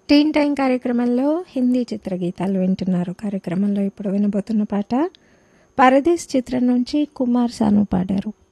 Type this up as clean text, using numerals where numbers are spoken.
టీన్ time కార్యక్రమంలో హిందీ చిత్రగీతాలు వింటున్నారు. కార్యక్రమంలో ఇప్పుడు వినబోతున్న పాట పరదేశ్ చిత్రం నుంచి కుమార్ సాను పాడారు.